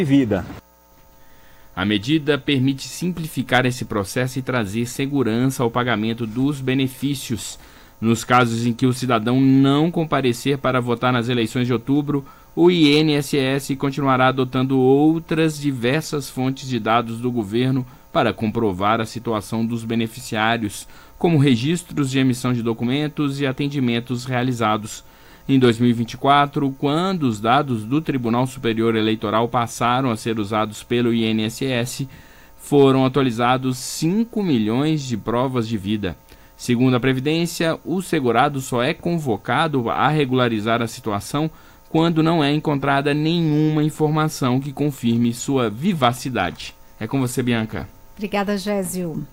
vida. A medida permite simplificar esse processo e trazer segurança ao pagamento dos benefícios. Nos casos em que o cidadão não comparecer para votar nas eleições de outubro, o INSS continuará adotando outras diversas fontes de dados do governo para comprovar a situação dos beneficiários, como registros de emissão de documentos e atendimentos realizados. Em 2024, quando os dados do Tribunal Superior Eleitoral passaram a ser usados pelo INSS, foram atualizados 5 milhões de provas de vida. Segundo a Previdência, o segurado só é convocado a regularizar a situação quando não é encontrada nenhuma informação que confirme sua vivacidade. É com você, Bianca. Obrigada, Gésio.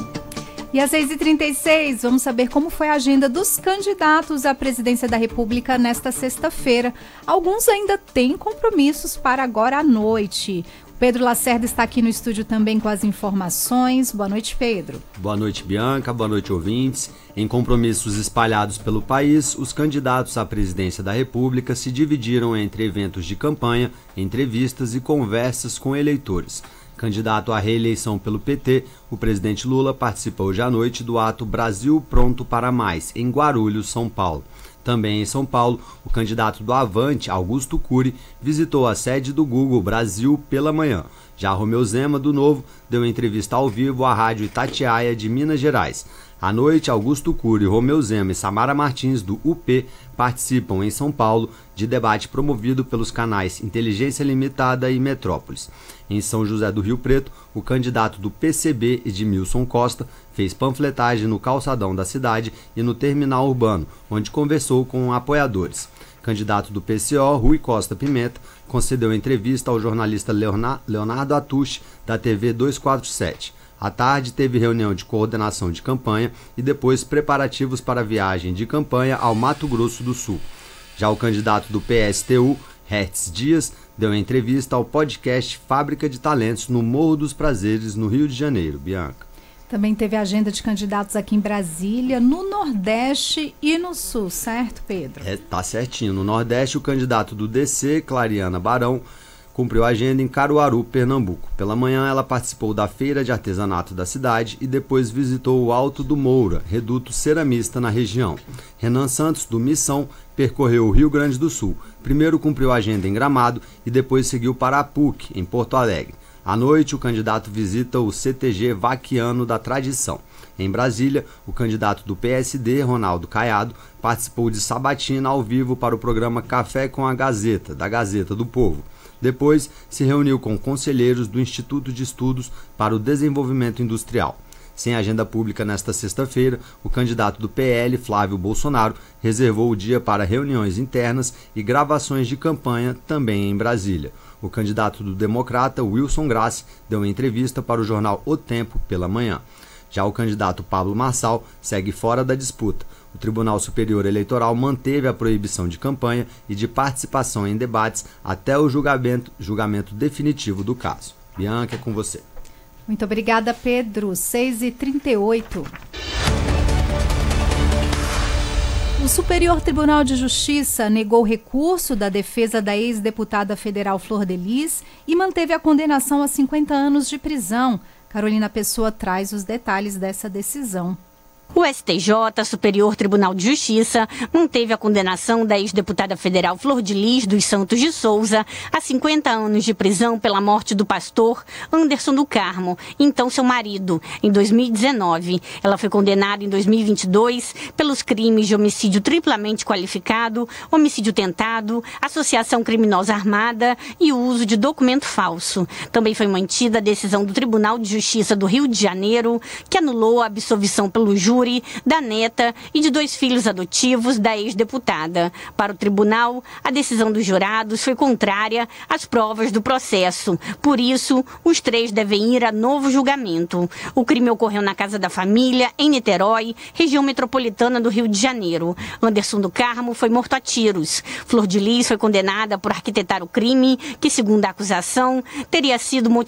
E às 6h36, vamos saber como foi a agenda dos candidatos à presidência da República nesta sexta-feira. Alguns ainda têm compromissos para agora à noite. Pedro Lacerda está aqui no estúdio também com as informações. Boa noite, Pedro. Boa noite, Bianca. Boa noite, ouvintes. Em compromissos espalhados pelo país, os candidatos à presidência da República se dividiram entre eventos de campanha, entrevistas e conversas com eleitores. Candidato à reeleição pelo PT, o presidente Lula participou hoje à noite do ato Brasil Pronto para Mais, em Guarulhos, São Paulo. Também em São Paulo, o candidato do Avante, Augusto Cury, visitou a sede do Google Brasil pela manhã. Já Romeu Zema, do Novo, deu entrevista ao vivo à Rádio Itatiaia de Minas Gerais. À noite, Augusto Cury, Romeu Zema e Samara Martins, do UP, participam em São Paulo de debate promovido pelos canais Inteligência Limitada e Metrópolis. Em São José do Rio Preto, o candidato do PCB, Edmilson Costa, fez panfletagem no calçadão da cidade e no terminal urbano, onde conversou com apoiadores. Candidato do PCO, Rui Costa Pimenta, concedeu entrevista ao jornalista Leonardo Atush, da TV 247. À tarde, teve reunião de coordenação de campanha e depois preparativos para a viagem de campanha ao Mato Grosso do Sul. Já o candidato do PSTU, Hertz Dias, deu entrevista ao podcast Fábrica de Talentos no Morro dos Prazeres, no Rio de Janeiro. Bianca. Também teve agenda de candidatos aqui em Brasília, no Nordeste e no Sul, certo, Pedro? Tá certinho. No Nordeste, o candidato do DC, Clariana Barão, cumpriu a agenda em Caruaru, Pernambuco. Pela manhã, ela participou da feira de artesanato da cidade e depois visitou o Alto do Moura, reduto ceramista na região. Renan Santos, do Missão, percorreu o Rio Grande do Sul. Primeiro cumpriu a agenda em Gramado e depois seguiu para a PUC, em Porto Alegre. À noite, o candidato visita o CTG Vaquiano da Tradição. Em Brasília, o candidato do PSD, Ronaldo Caiado, participou de sabatina ao vivo para o programa Café com a Gazeta, da Gazeta do Povo. Depois, se reuniu com conselheiros do Instituto de Estudos para o Desenvolvimento Industrial. Sem agenda pública nesta sexta-feira, o candidato do PL, Flávio Bolsonaro, reservou o dia para reuniões internas e gravações de campanha também em Brasília. O candidato do Democrata, Wilson Grassi, deu uma entrevista para o jornal O Tempo pela manhã. Já o candidato Pablo Marçal segue fora da disputa. O Tribunal Superior Eleitoral manteve a proibição de campanha e de participação em debates até o julgamento definitivo do caso. Bianca, é com você. Muito obrigada, Pedro. 6h38. O Superior Tribunal de Justiça negou o recurso da defesa da ex-deputada federal Flor de Lis e manteve a condenação a 50 anos de prisão. Carolina Pessoa traz os detalhes dessa decisão. O STJ, Superior Tribunal de Justiça, manteve a condenação da ex-deputada federal Flor de Lis dos Santos de Souza a 50 anos de prisão pela morte do pastor Anderson do Carmo, então seu marido, em 2019. Ela foi condenada em 2022 pelos crimes de homicídio triplamente qualificado, homicídio tentado, associação criminosa armada e o uso de documento falso. Também foi mantida a decisão do Tribunal de Justiça do Rio de Janeiro, que anulou a absolvição pelo júri da neta e de 2 filhos adotivos da ex-deputada. Para o tribunal, a decisão dos jurados foi contrária às provas do processo. Por isso, os 3 devem ir a novo julgamento. O crime ocorreu na casa da família, em Niterói, região metropolitana do Rio de Janeiro. Anderson do Carmo foi morto a tiros. Flor de Lis foi condenada por arquitetar o crime, que, segundo a acusação, teria sido motivado